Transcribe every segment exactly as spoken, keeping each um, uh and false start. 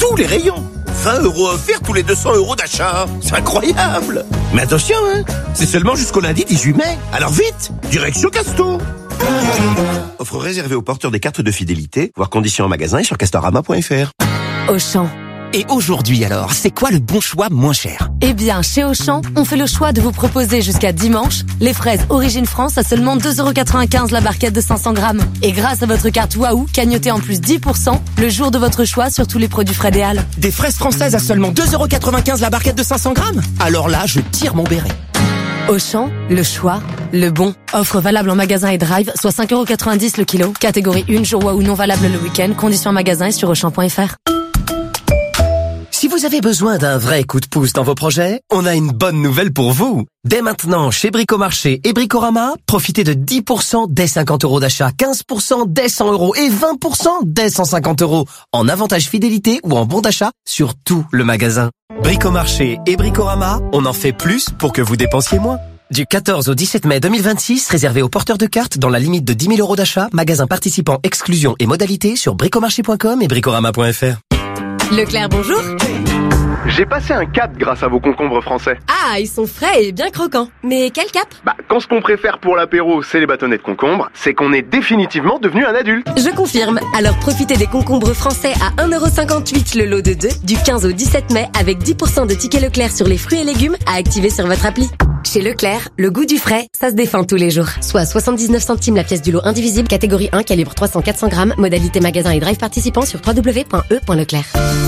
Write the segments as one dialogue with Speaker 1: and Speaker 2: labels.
Speaker 1: tous les rayons. vingt euros offerts tous les deux cents euros d'achat. C'est incroyable. Mais attention, hein, c'est seulement jusqu'au lundi dix-huit mai. Alors vite, direction Casto. Offre réservée aux porteurs des cartes de fidélité. Voir conditions en magasin et sur castorama point f r.
Speaker 2: Auchan.
Speaker 3: Et aujourd'hui alors, c'est quoi le bon choix moins cher?
Speaker 2: Eh bien, chez Auchan, on fait le choix de vous proposer jusqu'à dimanche les fraises Origine France à seulement deux euros quatre-vingt-quinze la barquette de cinq cents grammes. Et grâce à votre carte Waouh, cagnotez en plus dix pour cent le jour de votre choix sur tous les produits Frédéal.
Speaker 3: Des fraises françaises à seulement deux euros quatre-vingt-quinze la barquette de cinq cents grammes? Alors là, je tire mon béret.
Speaker 2: Auchan, le choix, le bon. Offre valable en magasin et drive, soit cinq euros quatre-vingt-dix le kilo. Catégorie un, jour Waouh non valable le week-end. Conditions en magasin et sur auchan point f r.
Speaker 3: Si vous avez besoin d'un vrai coup de pouce dans vos projets, on a une bonne nouvelle pour vous. Dès maintenant, chez Bricomarché et Bricorama, profitez de dix pour cent dès cinquante euros d'achat, quinze pour cent dès cent euros et vingt pour cent dès cent cinquante euros en avantage fidélité ou en bon d'achat sur tout le magasin. Bricomarché et Bricorama, on en fait plus pour que vous dépensiez moins. Du quatorze au dix-sept mai deux mille vingt-six, réservé aux porteurs de cartes dans la limite de dix mille euros d'achat, magasin participant, exclusion et modalités sur bricomarché point com et bricorama point f r.
Speaker 2: Leclerc, bonjour.
Speaker 4: J'ai passé un cap grâce à vos concombres français.
Speaker 2: Ah, ils sont frais et bien croquants. Mais quel cap?
Speaker 4: Bah, quand ce qu'on préfère pour l'apéro, c'est les bâtonnets de concombre, c'est qu'on est définitivement devenu un adulte.
Speaker 2: Je confirme. Alors profitez des concombres français à un euro cinquante-huit le lot de deux du quinze au dix-sept mai avec dix pour cent de tickets Leclerc sur les fruits et légumes à activer sur votre appli. Chez Leclerc, le goût du frais, ça se défend tous les jours. Soit soixante-dix-neuf centimes la pièce du lot indivisible, catégorie un, calibre trois cents à quatre cents grammes, modalité magasin et drive participant sur w w w point e point leclerc.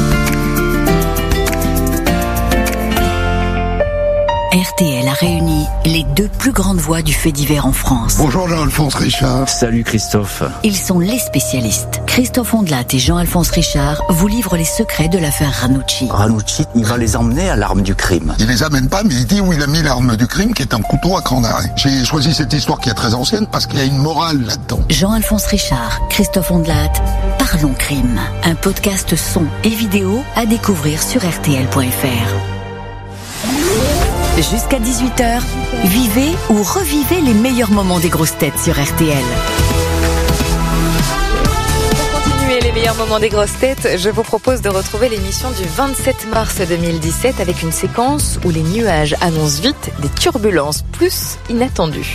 Speaker 5: R T L a réuni les deux plus grandes voix du fait divers en France.
Speaker 6: Bonjour Jean-Alphonse Richard.
Speaker 7: Salut Christophe.
Speaker 5: Ils sont les spécialistes. Christophe Ondelat et Jean-Alphonse Richard vous livrent les secrets de l'affaire Ranucci.
Speaker 7: Ranucci, il va les emmener à l'arme du crime.
Speaker 6: Il les amène pas, mais il dit où il a mis l'arme du crime, qui est un couteau à cran d'arrêt. J'ai choisi cette histoire qui est très ancienne parce qu'il y a une morale là-dedans.
Speaker 5: Jean-Alphonse Richard, Christophe Ondelat, Parlons Crime. Un podcast son et vidéo à découvrir sur r t l point f r. Jusqu'à dix-huit heures, vivez ou revivez les meilleurs moments des grosses têtes sur R T L.
Speaker 8: Pour continuer les meilleurs moments des grosses têtes, je vous propose de retrouver l'émission du vingt-sept mars deux mille dix-sept avec une séquence où les nuages annoncent vite des turbulences plus inattendues.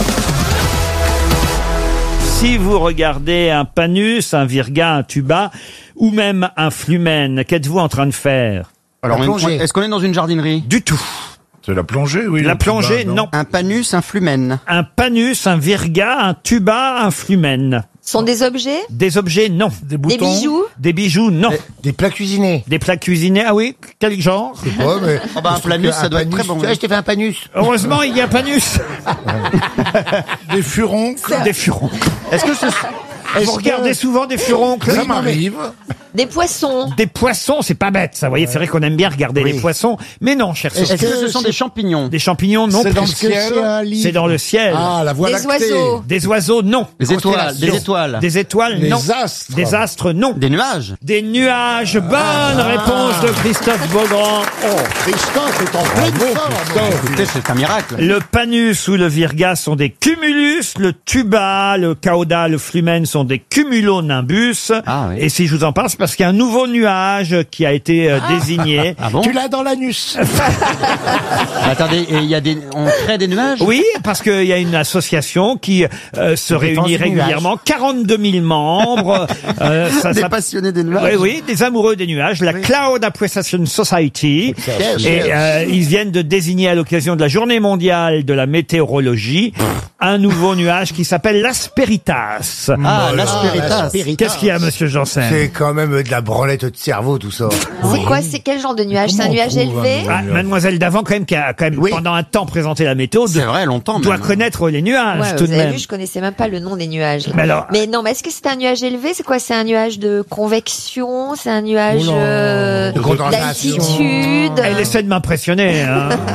Speaker 9: Si vous regardez un panus, un virga, un tuba ou même un flumen, qu'êtes-vous en train de faire?
Speaker 10: Alors, on est, est-ce qu'on est dans une jardinerie?
Speaker 9: Du tout.
Speaker 11: C'est la plongée, oui.
Speaker 9: La plongée,
Speaker 11: tuba,
Speaker 9: non.
Speaker 10: Un panus, un flumen.
Speaker 9: Un panus, un virga, un tuba, un flumen.
Speaker 8: Sont des objets?
Speaker 9: Des objets, non.
Speaker 11: Des boutons.
Speaker 8: Des bijoux?
Speaker 9: Des bijoux, non.
Speaker 11: Des, des plats cuisinés.
Speaker 9: Des plats cuisinés, ah oui? Quel genre?
Speaker 11: Je sais pas, mais...
Speaker 10: Oh bah, un panus, ça doit être très bon.
Speaker 11: Tu vois, je t'ai fait un panus.
Speaker 9: Heureusement, il y a un panus.
Speaker 11: Des furoncles.
Speaker 9: Des furoncles.
Speaker 10: Est-ce que ce...
Speaker 9: Vous
Speaker 11: Est-ce
Speaker 9: regardez
Speaker 11: que...
Speaker 9: souvent des furoncles?
Speaker 11: Ça m'arrive.
Speaker 8: Des poissons?
Speaker 9: Des poissons, c'est pas bête, ça. Vous voyez, c'est vrai qu'on aime bien regarder
Speaker 11: Oui.
Speaker 9: les poissons. Mais non, cher
Speaker 10: Est-ce
Speaker 9: Sophie.
Speaker 10: que ce sont des champignons?
Speaker 9: Des champignons, non.
Speaker 11: C'est dans le
Speaker 9: plus.
Speaker 11: ciel.
Speaker 9: C'est dans le ciel.
Speaker 11: Ah, la voie
Speaker 8: Des
Speaker 11: lactée.
Speaker 8: oiseaux?
Speaker 9: Des oiseaux, non.
Speaker 10: Des étoiles, des étoiles.
Speaker 9: Des étoiles,
Speaker 11: Des
Speaker 9: non.
Speaker 11: astres.
Speaker 9: Des astres, non.
Speaker 10: Des nuages?
Speaker 9: Des nuages. Bonne
Speaker 11: Ah.
Speaker 9: réponse de Christophe Beaugrand.
Speaker 11: Oh, Christophe est en pleine forme.
Speaker 10: Écoutez, c'est un miracle.
Speaker 9: Le panus ou le virga sont des cumulus, le tuba, le cauda, le flumen sont des cumulonimbus.
Speaker 10: Ah, oui.
Speaker 9: Et si je vous en parle, c'est parce qu'il y a un nouveau nuage qui a été euh, désigné.
Speaker 10: Ah bon?
Speaker 11: Tu l'as dans l'anus.
Speaker 10: Attendez, et il y a des, on crée des nuages?
Speaker 9: Oui, parce qu'il y a une association qui euh, se réunit
Speaker 11: défense du
Speaker 9: régulièrement, quarante-deux mille membres. Euh, ça,
Speaker 10: Des
Speaker 9: ça-
Speaker 10: passionnés des nuages?
Speaker 9: Oui, oui, des amoureux des nuages, la Cloud Appreciation Society. Et euh, ils viennent de désigner à l'occasion de la journée mondiale de la météorologie un nouveau nuage qui s'appelle l'Asperitas.
Speaker 10: Ah,
Speaker 11: Oh là,
Speaker 10: l'aspéritas.
Speaker 11: l'aspéritas.
Speaker 9: Qu'est-ce qu'il y a, monsieur Janssen?
Speaker 11: C'est quand même de la branlette de cerveau, tout ça.
Speaker 8: C'est quoi? C'est quel genre de nuage? C'est un
Speaker 11: Comment
Speaker 8: nuage
Speaker 11: on trouve
Speaker 8: élevé?
Speaker 11: un
Speaker 9: Ah, mademoiselle Davant, quand même, qui a quand même
Speaker 11: Oui.
Speaker 9: pendant un temps présenté la météo, de-
Speaker 10: C'est vrai, longtemps
Speaker 9: doit
Speaker 10: même.
Speaker 9: connaître les nuages
Speaker 8: Ouais,
Speaker 9: tout
Speaker 8: vous
Speaker 9: de
Speaker 8: avez
Speaker 9: même.
Speaker 8: vu, je connaissais même pas le nom des nuages.
Speaker 9: Mais alors-
Speaker 8: Mais non, mais est-ce que c'est un nuage élevé? C'est quoi? C'est un nuage de convection? C'est un nuage
Speaker 11: Oula.
Speaker 8: euh,
Speaker 11: De condensation.
Speaker 8: d'altitude?
Speaker 9: Elle essaie de m'impressionner. Hein.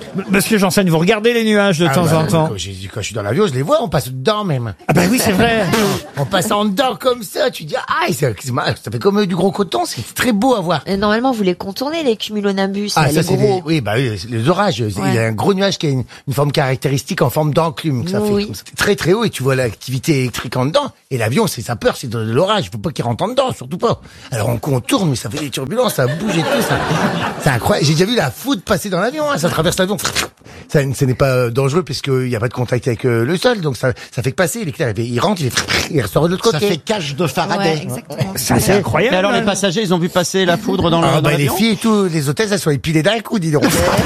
Speaker 9: Monsieur Janssen, vous regardez les nuages de
Speaker 11: Ah
Speaker 9: temps
Speaker 11: bah,
Speaker 9: en temps?
Speaker 11: Quand, j'ai dit, quand je suis dans l'avion, je les vois, on passe dedans même.
Speaker 9: Ah bah oui, c'est vrai.
Speaker 11: On passe en dedans comme ça, tu dis, ah, c'est- c'est mar- ça fait comme euh, du gros coton, c'est très beau à voir.
Speaker 8: Et normalement, vous les contournez, les cumulonimbus, là,
Speaker 11: Ah, ça
Speaker 8: les
Speaker 11: c'est
Speaker 8: gros.
Speaker 11: les, oui, bah oui, les orages.
Speaker 8: Ouais.
Speaker 11: Il y a un gros nuage qui a une, une forme caractéristique en forme d'enclume. que Ça fait
Speaker 8: Oui.
Speaker 11: comme ça. C'est très très haut et tu vois l'activité électrique en dedans. Et l'avion, c'est sa peur, c'est de l'orage. Il faut pas qu'il rentre en dedans, surtout pas. Alors on contourne, mais ça fait des turbulences, ça bouge et tout. ça- C'est incroyable. J'ai déjà vu la foudre passer dans l'avion. Hein, ça traverse l'avion. Ça, ce n'est pas euh, dangereux puisqu'il n'y a pas de contact avec euh, le sol, donc ça, ça fait que passer. L'éclair, il rentre, il, fait, il ressort de l'autre côté.
Speaker 10: Ça fait cage de Faraday.
Speaker 8: Ouais, exactement.
Speaker 9: Ça, c'est incroyable.
Speaker 10: Et alors les
Speaker 9: hein.
Speaker 10: passagers, ils ont vu passer la foudre dans le
Speaker 11: Ah
Speaker 10: dans
Speaker 11: bah les
Speaker 10: l'avion.
Speaker 11: filles et tout, les hôtesses, elles sont épilées d'un coup, dis donc.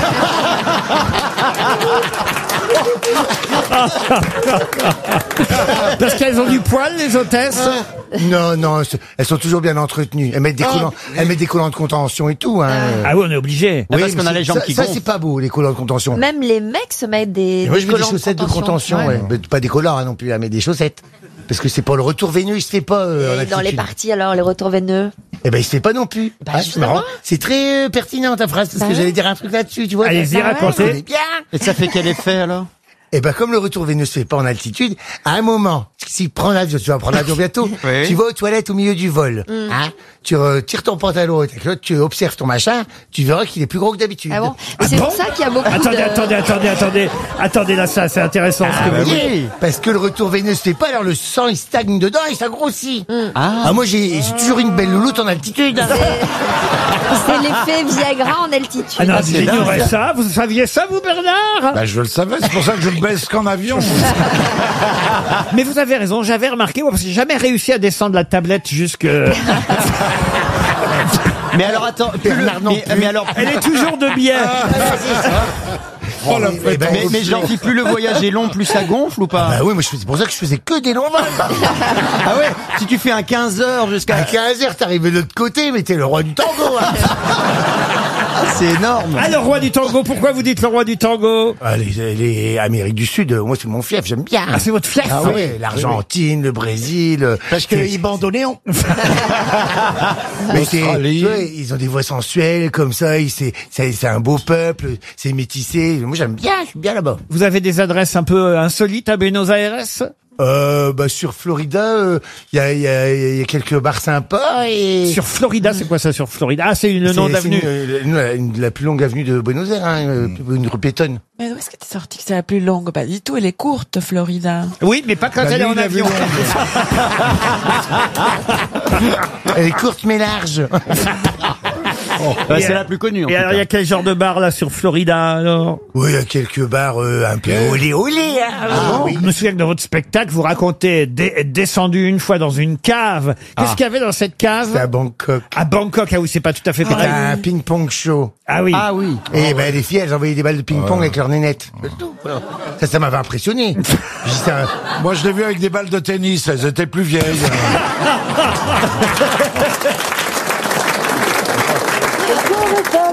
Speaker 9: Parce qu'elles ont du poil, les hôtesses.
Speaker 11: Non, non, c'est- elles sont toujours bien entretenues. Elles mettent des collants, elles mettent des collants de contention et tout. Hein.
Speaker 9: Ah oui, on est obligé.
Speaker 10: Ah, parce qu'on
Speaker 11: mais
Speaker 10: a les
Speaker 11: c'est-
Speaker 10: jambes
Speaker 11: ça,
Speaker 10: qui
Speaker 11: ça,
Speaker 10: gonflent.
Speaker 11: c'est pas beau, les collants de contention.
Speaker 8: Même les mecs se mettent des,
Speaker 11: Et moi, je mets des
Speaker 8: collants
Speaker 11: chaussettes de contention, ouais. Mais pas des collants hein, non plus, hein, mais des chaussettes. Parce que c'est pour le retour veineux, il se fait pas. Euh, en
Speaker 8: Et dans les
Speaker 11: altitude.
Speaker 8: parties, alors, les retours veineux.
Speaker 11: Eh ben, il se fait pas non plus.
Speaker 8: Bah,
Speaker 11: Ah, c'est
Speaker 8: justement.
Speaker 11: marrant. C'est très euh, pertinent ta phrase parce
Speaker 8: Bah
Speaker 11: que
Speaker 8: ouais.
Speaker 11: j'allais dire un truc là-dessus, tu vois.
Speaker 9: Allez-y,
Speaker 11: Bah ouais,
Speaker 9: racontez.
Speaker 11: je connais bien.
Speaker 10: Et ça fait quel effet alors?
Speaker 11: Eh ben, comme le retour veineux se fait pas en altitude, à un moment, si tu prends l'avion, tu vas prendre l'avion bientôt,
Speaker 7: Oui.
Speaker 11: tu vas aux toilettes au milieu du vol,
Speaker 8: Mm.
Speaker 11: hein, tu retires ton pantalon et ta culotte, tu observes ton machin, tu verras qu'il est plus gros que d'habitude.
Speaker 8: Ah bon? Et c'est
Speaker 9: bon
Speaker 8: pour ça qu'il y a beaucoup
Speaker 9: Attendez,
Speaker 8: de...
Speaker 9: attendez, attendez, attendez. Attendez, là, ça, c'est intéressant ce que vous dites.
Speaker 11: Oui, parce que le retour veineux se fait pas, alors le sang il stagne dedans et ça grossit.
Speaker 8: Mm.
Speaker 11: Ah. moi j'ai j'ai toujours une belle louloute en altitude.
Speaker 8: C'est l'effet Viagra en altitude.
Speaker 9: Ah non,
Speaker 10: c'est
Speaker 9: j'ignorais
Speaker 10: dingue.
Speaker 9: ça. Vous saviez ça, vous, Bernard?
Speaker 12: Bah, je le savais, c'est pour ça que je ne baisse qu'en avion.
Speaker 9: Mais vous avez raison, j'avais remarqué, moi, parce que j'ai jamais réussi à descendre la tablette jusque...
Speaker 10: Mais alors attends, plus le-
Speaker 11: Bernard non
Speaker 10: mais,
Speaker 11: plus.
Speaker 10: mais alors,
Speaker 9: Elle est toujours de biais.
Speaker 12: Oh, la
Speaker 11: Eh ben,
Speaker 10: mais, mais genre, si plus le voyage est long, plus ça gonfle ou pas?
Speaker 11: Bah oui, moi je fais- c'est pour ça que je faisais que des longs vols.
Speaker 10: Ah ouais, si tu fais un quinze heures jusqu'à...
Speaker 11: À quinze heures, t'arrives de l'autre côté, mais t'es le roi du tango. Hein.
Speaker 10: C'est énorme.
Speaker 9: Ah, le roi du tango, pourquoi vous dites le roi du tango?
Speaker 11: Ah, les, les Amérique du Sud, euh, moi c'est mon fief, j'aime bien.
Speaker 9: Ah, c'est votre fief?
Speaker 11: Ah oui, l'Argentine, le Brésil. euh,
Speaker 12: Parce
Speaker 11: c'est-
Speaker 12: qu'ils bandonnéons.
Speaker 11: mais c'est,
Speaker 12: Australie.
Speaker 11: tu vois, ils ont des voix sensuelles comme ça, ils- c'est, c'est, c'est un beau peuple, c'est métissé. Moi j'aime bien, je suis bien là-bas.
Speaker 9: Vous avez des adresses un peu insolites à Buenos Aires?
Speaker 11: Euh, bah sur Florida, il y, a, y, a, y a quelques bars sympas et
Speaker 9: Sur Florida, c'est quoi ça sur Florida? Ah, c'est une
Speaker 11: c'est-
Speaker 9: nom
Speaker 11: c'est
Speaker 9: d'avenue.
Speaker 11: une- une- une- la plus longue avenue de Buenos Aires, hein, euh, une rue piétonne.
Speaker 13: Mais où est-ce que t'es sorti que c'est la plus longue? Pas du tout, elle est courte, Florida.
Speaker 9: Oui, mais pas quand
Speaker 12: La
Speaker 9: elle est
Speaker 12: nuit,
Speaker 9: en
Speaker 12: la
Speaker 9: avion.
Speaker 12: vue
Speaker 11: Elle est courte mais large.
Speaker 10: Bah,
Speaker 9: Et
Speaker 10: c'est
Speaker 9: alors-
Speaker 10: la plus connue en
Speaker 9: Et
Speaker 10: tout
Speaker 9: alors, il y
Speaker 10: cas.
Speaker 9: a quel genre de bar là sur Florida alors?
Speaker 11: Oui, il y a quelques bars euh, un peu olé olé. Hein,
Speaker 9: Ah,
Speaker 11: oui.
Speaker 9: Je me souviens que dans votre spectacle, vous racontez dé- être descendu une fois dans une cave. Qu'est-ce
Speaker 11: Ah.
Speaker 9: qu'il y avait dans cette cave?
Speaker 11: C'est à Bangkok.
Speaker 9: À Bangkok, ah oui, c'est pas tout à fait pareil.
Speaker 11: Un ping-pong show.
Speaker 9: Ah oui.
Speaker 10: Ah oui.
Speaker 11: Et ben les filles, elles envoyaient des balles de ping-pong avec leurs nénettes. C'est tout, voilà. Ça, ça m'avait impressionné. J'ai dit, ça-
Speaker 12: Moi, je l'ai vu avec des balles de tennis, elles étaient plus vieilles.